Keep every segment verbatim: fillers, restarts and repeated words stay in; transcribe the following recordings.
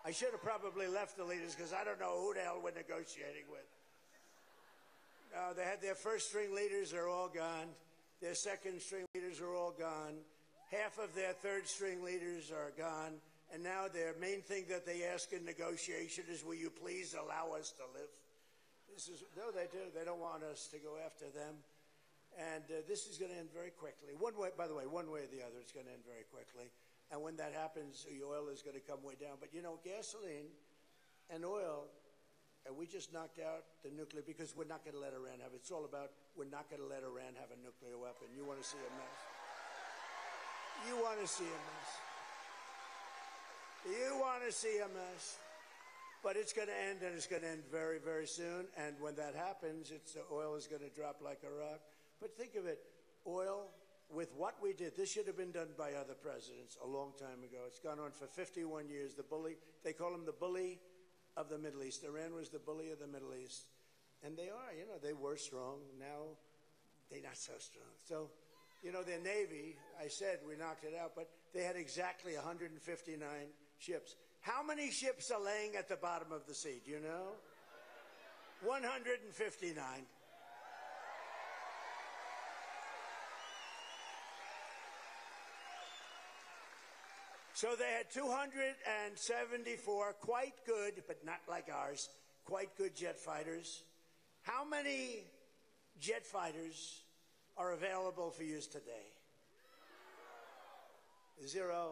I should have probably left the leaders because I don't know who the hell we're negotiating with. Uh, they had their first string leaders are all gone. Their second string leaders are all gone. Half of their third string leaders are gone. And now their main thing that they ask in negotiation is, will you please allow us to live? This is, no, they do. They don't want us to go after them. And uh, this is going to end very quickly. One way, by the way, one way or the other, it's going to end very quickly. And when that happens, the oil is going to come way down. But, you know, gasoline and oil, and we just knocked out the nuclear because we're not going to let Iran have it. It's all about we're not going to let Iran have a nuclear weapon. You want to see a mess? You want to see a mess. You want to see a mess. But it's going to end, and it's going to end very, very soon. And when that happens, it's, the oil is going to drop like a rock. But think of it, oil, with what we did, this should have been done by other presidents a long time ago. It's gone on for fifty-one years. The bully, they call him the bully of the Middle East. Iran was the bully of the Middle East. And they are, you know, they were strong. Now they're not so strong. So, you know, their Navy, I said we knocked it out, but they had exactly one hundred fifty-nine ships. How many ships are laying at the bottom of the sea? Do you know? one hundred fifty-nine. So they had two hundred seventy-four quite good, but not like ours, quite good jet fighters. How many jet fighters are available for use today? Zero.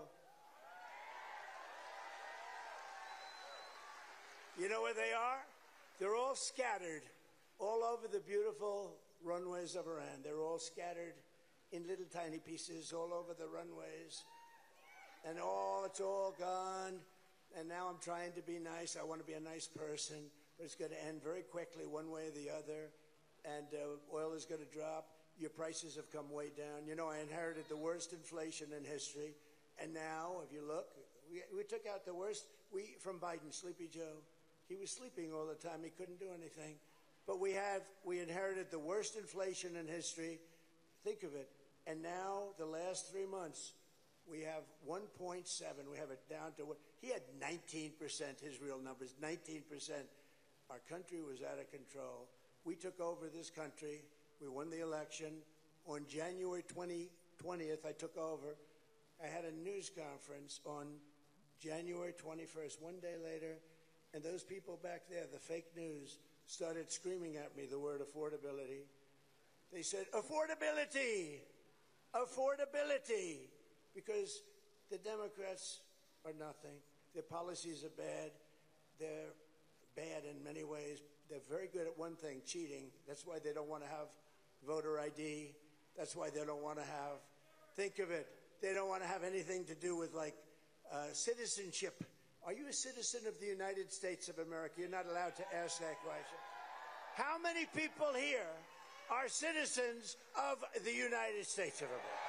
You know where they are? They're all scattered all over the beautiful runways of Iran. They're all scattered in little tiny pieces all over the runways. And all, it's all gone. And now I'm trying to be nice. I want to be a nice person. But it's going to end very quickly one way or the other. And uh, oil is going to drop. Your prices have come way down. You know, I inherited the worst inflation in history. And now, if you look, we, we took out the worst we from Biden, Sleepy Joe. He was sleeping all the time. He couldn't do anything. But we have, we inherited the worst inflation in history. Think of it. And now, the last three months, we have one point seven. We have it down to what? He had nineteen percent, his real numbers, nineteen percent. Our country was out of control. We took over this country. We won the election. On January twentieth, I took over. I had a news conference on January twenty-first, one day later, and those people back there, the fake news, started screaming at me the word affordability. They said, affordability, affordability. Because the Democrats are nothing. Their policies are bad. They're bad in many ways. They're very good at one thing, cheating. That's why they don't want to have voter I D. That's why they don't want to have, think of it, they don't want to have anything to do with, like, uh, citizenship. Are you a citizen of the United States of America? You're not allowed to ask that question. How many people here are citizens of the United States of America?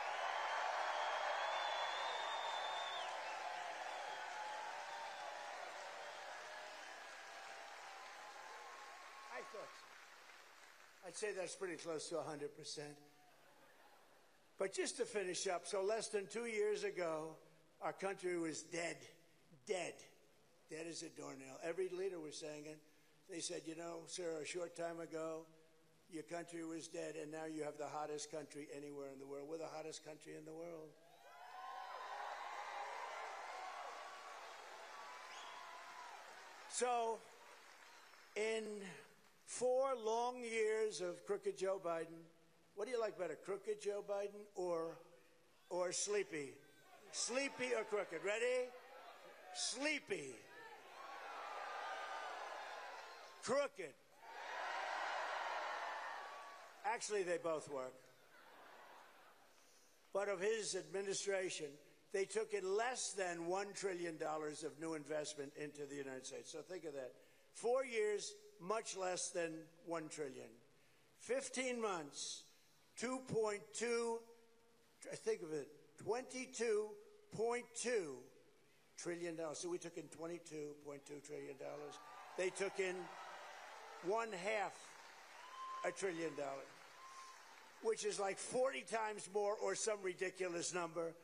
I'd say that's pretty close to one hundred percent. But just to finish up, so less than two years ago, our country was dead, dead, dead as a doornail. Every leader was saying it. They said, you know, sir, a short time ago, your country was dead, and now you have the hottest country anywhere in the world. We're the hottest country in the world. So, in four long years of crooked Joe Biden, what do you like better, crooked Joe Biden or, or sleepy? Sleepy or crooked? Ready? Sleepy. Crooked. Actually, they both work. But of his administration, they took in less than one trillion dollars of new investment into the United States. So think of that. Four years, much less than one trillion dollars. Fifteen months, two point two, think of it, twenty-two point two trillion dollars. So we took in twenty-two point two trillion dollars. They took in one half a trillion dollars, which is like forty times more or some ridiculous number